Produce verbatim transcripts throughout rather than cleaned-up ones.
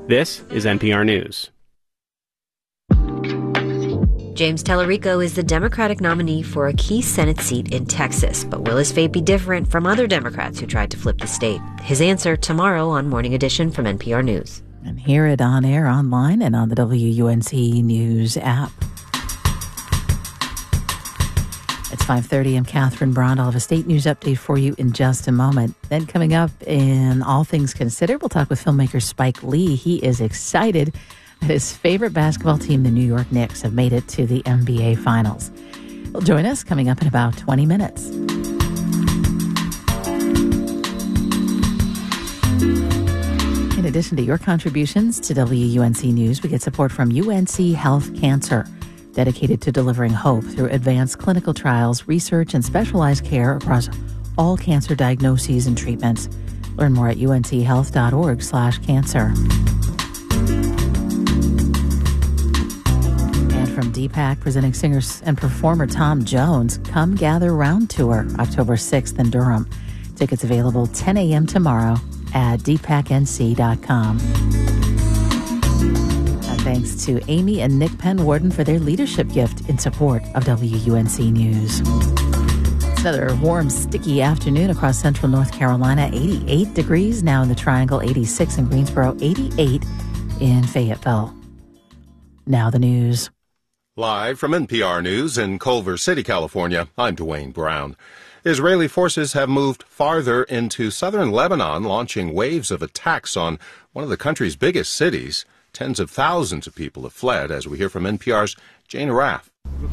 This is N P R News. James Tallarico is the Democratic nominee for a key Senate seat in Texas. But will his fate be different from other Democrats who tried to flip the state? His answer tomorrow on Morning Edition from N P R News. And hear it on air, online, and on the W U N C News app. It's five thirty. I'm Catherine Braun. I'll have a state news update for you in just a moment. Then coming up in All Things Considered, we'll talk with filmmaker Spike Lee. He is excited that his favorite basketball team, the New York Knicks, have made it to the N B A Finals. He'll join us coming up in about twenty minutes. In addition to your contributions to W U N C News, we get support from U N C Health Cancer, dedicated to delivering hope through advanced clinical trials, research, and specialized care across all cancer diagnoses and treatments. Learn more at unchealth.org slash cancer. And from D PAC, presenting singer and performer Tom Jones, Come Gather Round Tour, October sixth in Durham. Tickets available ten a.m. tomorrow at d pac n c dot com. Thanks to Amy and Nick Penwarden for their leadership gift in support of W U N C News. It's another warm, sticky afternoon across central North Carolina. eighty-eight degrees now in the Triangle, eighty-six in Greensboro, eighty-eight in Fayetteville. Now the news. Live from N P R News in Culver City, California, I'm Dwayne Brown. Israeli forces have moved farther into southern Lebanon, launching waves of attacks on one of the country's biggest cities. Tens of thousands of people have fled, as we hear from N P R's Jane Raff.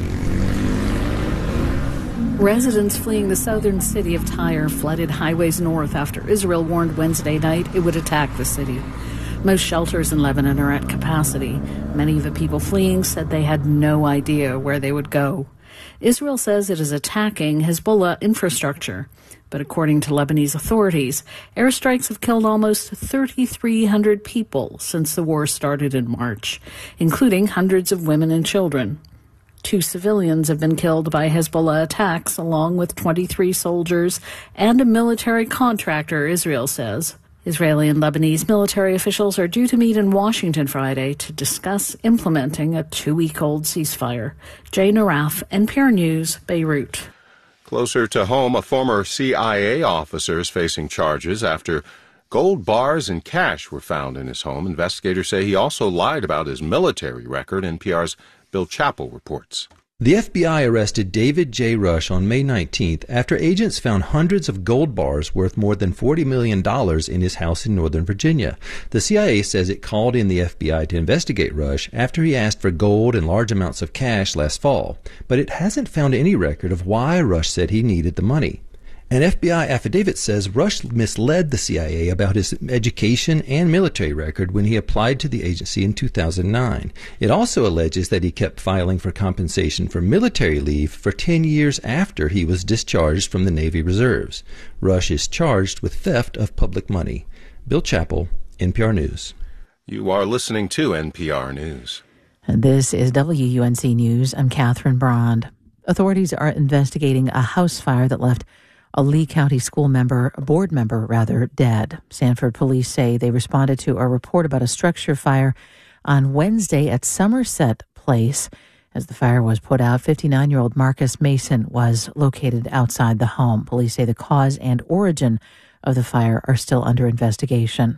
Residents fleeing the southern city of Tyre flooded highways north after Israel warned Wednesday night it would attack the city. Most shelters in Lebanon are at capacity. Many of the people fleeing said they had no idea where they would go. Israel says it is attacking Hezbollah infrastructure. But according to Lebanese authorities, airstrikes have killed almost thirty-three hundred people since the war started in March, including hundreds of women and children. Two civilians have been killed by Hezbollah attacks, along with twenty-three soldiers and a military contractor, Israel says. Israeli and Lebanese military officials are due to meet in Washington Friday to discuss implementing a two-week-old ceasefire. Jane Araf, N P R News, Beirut. Closer to home, a former C I A officer is facing charges after gold bars and cash were found in his home. Investigators say he also lied about his military record. N P R's Bill Chappell reports. The F B I arrested David J. Rush on May nineteenth after agents found hundreds of gold bars worth more than forty million dollars in his house in Northern Virginia. The C I A says it called in the F B I to investigate Rush after he asked for gold and large amounts of cash last fall, but it hasn't found any record of why Rush said he needed the money. An F B I affidavit says Rush misled the C I A about his education and military record when he applied to the agency in two thousand nine. It also alleges that he kept filing for compensation for military leave for ten years after he was discharged from the Navy Reserves. Rush is charged with theft of public money. Bill Chappell, N P R News. You are listening to N P R News. And this is W U N C News. I'm Catherine Braun. Authorities are investigating a house fire that left a Lee County school member, a board member rather, dead. Sanford police say they responded to a report about a structure fire on Wednesday at Somerset Place. As the fire was put out, fifty-nine-year-old Marcus Mason was located outside the home. Police say the cause and origin of the fire are still under investigation.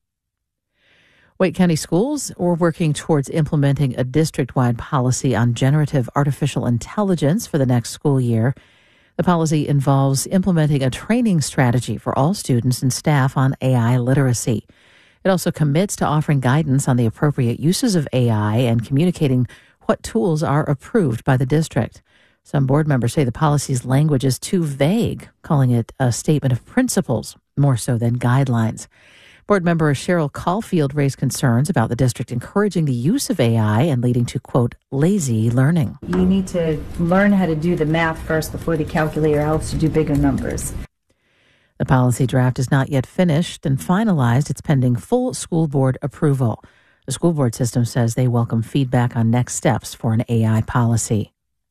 Wake County schools are working towards implementing a district-wide policy on generative artificial intelligence for the next school year. The policy involves implementing a training strategy for all students and staff on A I literacy. It also commits to offering guidance on the appropriate uses of A I and communicating what tools are approved by the district. Some board members say the policy's language is too vague, calling it a statement of principles more so than guidelines. Board member Cheryl Caulfield raised concerns about the district encouraging the use of A I and leading to, quote, lazy learning. You need to learn how to do the math first before the calculator helps you do bigger numbers. The policy draft is not yet finished and finalized. It's pending full school board approval. The school board system says they welcome feedback on next steps for an A I policy.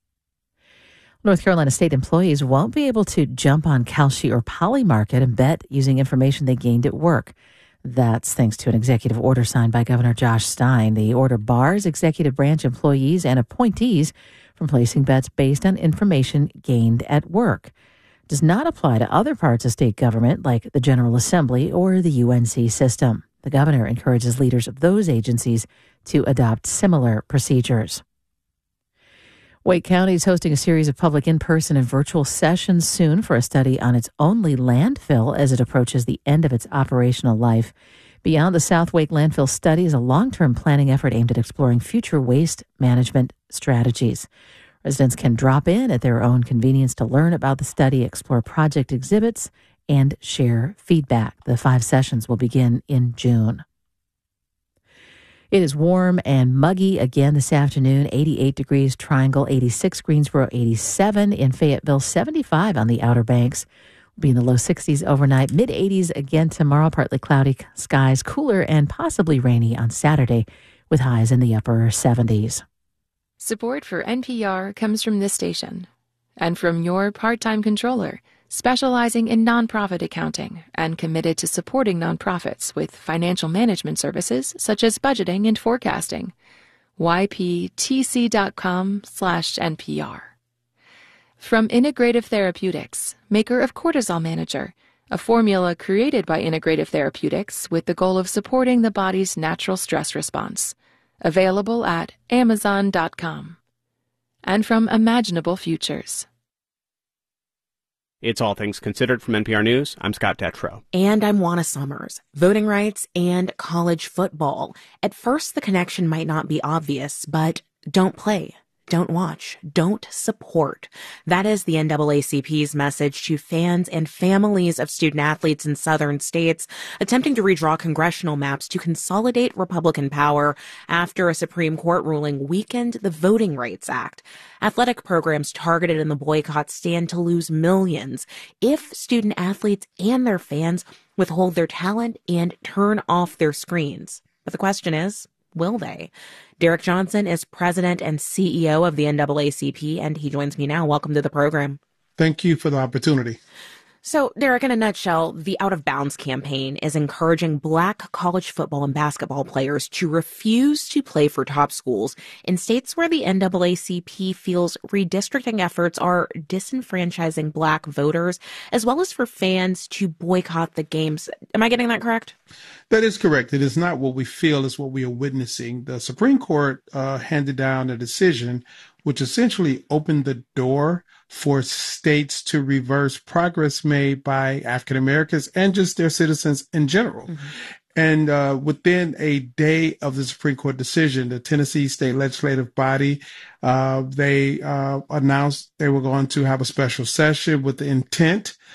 North Carolina state employees won't be able to jump on Kalshi or Polymarket and bet using information they gained at work. That's thanks to an executive order signed by Governor Josh Stein. The order bars executive branch employees and appointees from placing bets based on information gained at work. It does not apply to other parts of state government like the General Assembly or the U N C system. The governor encourages leaders of those agencies to adopt similar procedures. Wake County is hosting a series of public in-person and virtual sessions soon for a study on its only landfill as it approaches the end of its operational life. Beyond the South Wake Landfill study is a long-term planning effort aimed at exploring future waste management strategies. Residents can drop in at their own convenience to learn about the study, explore project exhibits, and share feedback. The five sessions will begin in June. It is warm and muggy again this afternoon. eighty-eight degrees Triangle, eighty-six Greensboro, eighty-seven in Fayetteville, seventy-five on the Outer Banks. We'll be in the low sixties overnight, mid eighties again tomorrow. Partly cloudy skies, cooler and possibly rainy on Saturday with highs in the upper seventies. Support for N P R comes from this station and from your part-time controller, specializing in nonprofit accounting and committed to supporting nonprofits with financial management services such as budgeting and forecasting. Y P T C dot com slash N P R. From Integrative Therapeutics, maker of Cortisol Manager, a formula created by Integrative Therapeutics with the goal of supporting the body's natural stress response. Available at Amazon dot com. And from Imaginable Futures. It's All Things Considered from N P R News. I'm Scott Detrow. And I'm Juana Summers. Voting rights and college football. At first, the connection might not be obvious, but don't play, don't watch, don't support. That is the N double A C P's message to fans and families of student athletes in southern states attempting to redraw congressional maps to consolidate Republican power after a Supreme Court ruling weakened the Voting Rights Act. Athletic programs targeted in the boycott stand to lose millions if student athletes and their fans withhold their talent and turn off their screens. But the question is, will they? Derek Johnson is president and C E O of the N double A C P, and he joins me now. Welcome to the program. Thank you for the opportunity. So, Derek, in a nutshell, the Out of Bounds campaign is encouraging black college football and basketball players to refuse to play for top schools in states where the N double A C P feels redistricting efforts are disenfranchising black voters, as well as for fans to boycott the games. Am I getting that correct? That is correct. It is not what we feel, it's what we are witnessing. The Supreme Court uh, handed down a decision which essentially opened the door for states to reverse progress made by African Americans and just their citizens in general. Mm-hmm. And uh, within a day of the Supreme Court decision, the Tennessee State Legislative Body, uh, they uh, announced they were going to have a special session with the intent